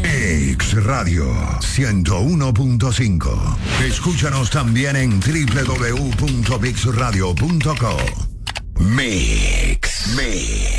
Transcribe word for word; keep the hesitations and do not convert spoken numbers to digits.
Mix Radio ciento uno punto cinco. Escúchanos también en doble u doble u doble u punto mix radio punto co. Mix. Mix.